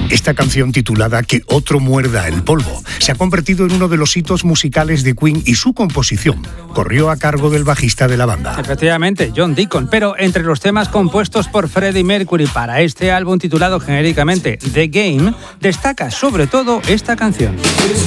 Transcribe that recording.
Esta canción titulada Que otro muerda el polvo se ha convertido en uno de los hitos musicales de Queen y su composición corrió a cargo del bajista de la banda. Efectivamente, John Deacon, pero entre los temas compuestos por Freddie Mercury para este álbum titulado genéricamente The Game, destaca sobre todo esta canción.